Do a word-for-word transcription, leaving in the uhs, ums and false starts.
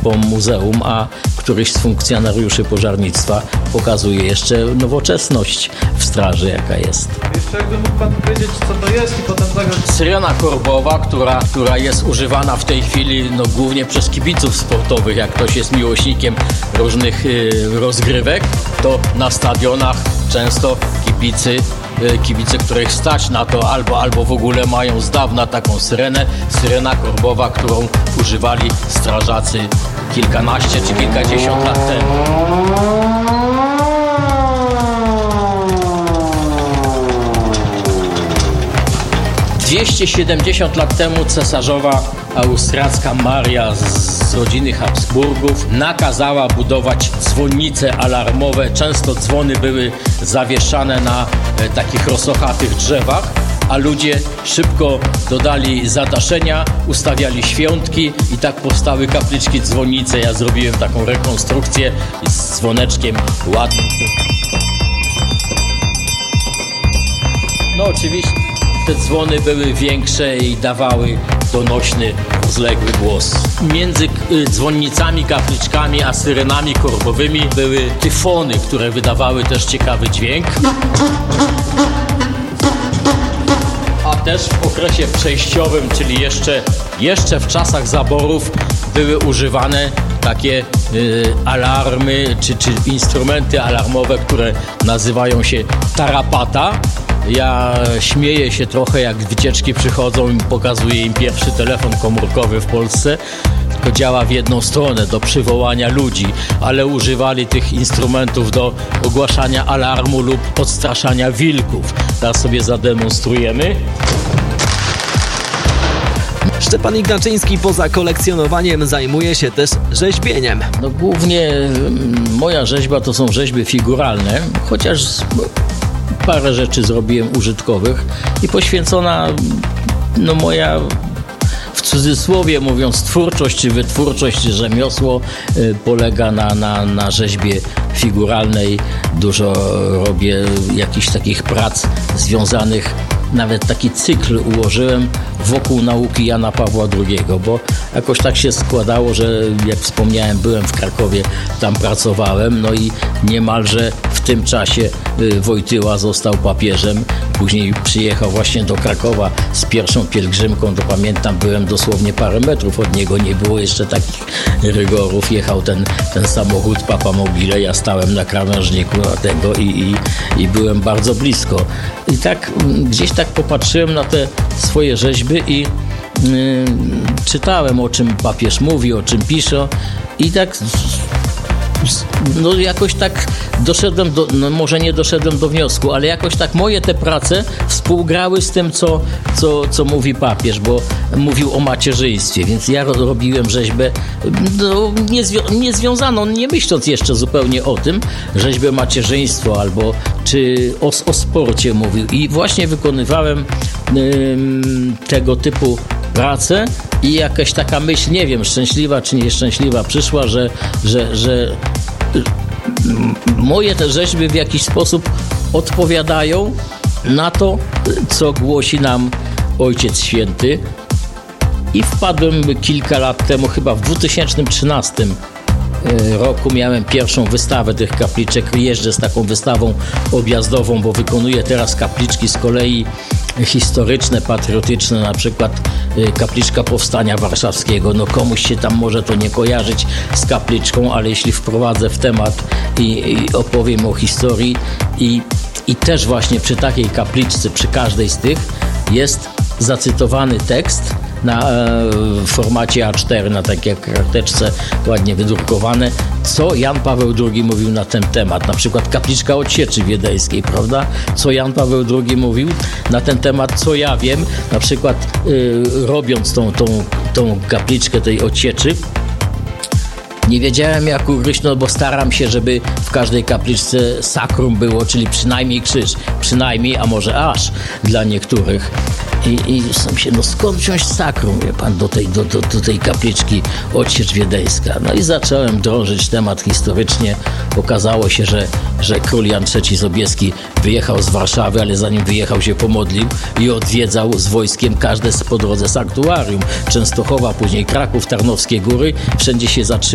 po muzeum, a któryś z funkcjonariuszy pożarnictwa pokazuje jeszcze nowoczesność w straży, jaka jest. Jeszcze jakby mógł pan powiedzieć, co to jest i potem zagrać. Syrena korbowa, która, która jest używana w tej chwili no, głównie przez kibiców sportowych. Jak ktoś jest miłośnikiem różnych y, rozgrywek, to na stadionach często kibicy kibice, których stać na to, albo, albo w ogóle mają z dawna taką syrenę, syrena korbowa, którą używali strażacy kilkanaście czy kilkadziesiąt lat temu. dwieście siedemdziesiąt lat temu cesarzowa austriacka Maria z rodziny Habsburgów nakazała budować dzwonnice alarmowe. Często dzwony były zawieszane na e, takich rosochatych drzewach, a ludzie szybko dodali zadaszenia, ustawiali świątki i tak powstały kapliczki dzwonnice. Ja zrobiłem taką rekonstrukcję z dzwoneczkiem ładnym. No oczywiście te dzwony były większe i dawały donośny, rozległy głos. Między dzwonnicami, kapliczkami a syrenami korbowymi były tyfony, które wydawały też ciekawy dźwięk. A też w okresie przejściowym, czyli jeszcze, jeszcze w czasach zaborów, były używane takie y, alarmy czy, czy instrumenty alarmowe, które nazywają się tarapata. Ja śmieję się trochę, jak wycieczki przychodzą i pokazuję im pierwszy telefon komórkowy w Polsce. Tylko działa w jedną stronę, do przywołania ludzi, ale używali tych instrumentów do ogłaszania alarmu lub odstraszania wilków. Teraz sobie zademonstrujemy. Szczepan Ignaczyński poza kolekcjonowaniem zajmuje się też rzeźbieniem. No głównie moja rzeźba to są rzeźby figuralne, chociaż parę rzeczy zrobiłem użytkowych i poświęcona no moja, w cudzysłowie mówiąc, twórczość czy wytwórczość, rzemiosło y, polega na, na, na rzeźbie figuralnej. Dużo robię jakichś takich prac związanych, nawet taki cykl ułożyłem wokół nauki Jana Pawła drugiego, bo jakoś tak się składało, że jak wspomniałem, byłem w Krakowie, tam pracowałem, no i niemalże w tym czasie Wojtyła został papieżem. Później przyjechał właśnie do Krakowa z pierwszą pielgrzymką, to pamiętam, byłem dosłownie parę metrów od niego, nie było jeszcze takich rygorów. Jechał ten, ten samochód Papa Mobile, ja stałem na krawężniku tego i, i, i byłem bardzo blisko. I tak gdzieś tak popatrzyłem na te swoje rzeźby i yy, czytałem, o czym papież mówi, o czym pisze i tak no jakoś tak doszedłem do, no może nie doszedłem do wniosku, ale jakoś tak moje te prace współgrały z tym, co, co, co mówi papież, bo mówił o macierzyństwie, więc ja robiłem rzeźbę no, niezwią- niezwiązaną, nie myśląc jeszcze zupełnie o tym, rzeźbę macierzyństwo albo czy o, o sporcie mówił i właśnie wykonywałem ym, tego typu pracę i jakaś taka myśl, nie wiem, szczęśliwa czy nieszczęśliwa przyszła, że, że, że moje te rzeźby w jakiś sposób odpowiadają na to, co głosi nam Ojciec Święty. I wpadłem kilka lat temu, chyba w dwa tysiące trzynastym roku miałem pierwszą wystawę tych kapliczek. Jeżdżę z taką wystawą objazdową, bo wykonuję teraz kapliczki z kolei historyczne, patriotyczne, na przykład kapliczka Powstania Warszawskiego. No komuś się tam może to nie kojarzyć z kapliczką, ale jeśli wprowadzę w temat i, i opowiem o historii i, i też właśnie przy takiej kapliczce, przy każdej z tych jest zacytowany tekst na e, formacie A cztery, na takiej karteczce ładnie wydrukowane, co Jan Paweł drugi mówił na ten temat. Na przykład kapliczka Odsieczy Wiedeńskiej, prawda? Co Jan Paweł drugi mówił na ten temat, co ja wiem, na przykład y, robiąc tą, tą, tą kapliczkę tej Odsieczy, nie wiedziałem jak ugryźć, no bo staram się, żeby w każdej kapliczce sakrum było, czyli przynajmniej krzyż, przynajmniej, a może aż dla niektórych. I, i sam się, no skąd wziąć sakrum, wie pan, do tej, do, do, do tej kapliczki Odsiecz Wiedeńska. No i zacząłem drążyć temat historycznie. Okazało się, że, że król Jan trzeci Sobieski wyjechał z Warszawy, ale zanim wyjechał się pomodlił i odwiedzał z wojskiem każde po drodze sanktuarium. Częstochowa, później Kraków, Tarnowskie Góry. Wszędzie się zatrzymał.